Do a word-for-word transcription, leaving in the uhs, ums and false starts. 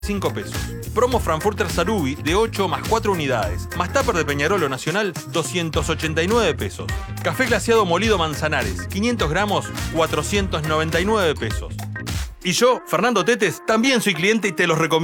cinco pesos. Promo Frankfurter Sarubi de ocho más cuatro unidades. Más tupper de Peñarolo Nacional, doscientos ochenta y nueve pesos. Café glaseado molido Manzanares, quinientos gramos, cuatrocientos noventa y nueve pesos. Y yo, Fernando Tetes, también soy cliente y te los recomiendo.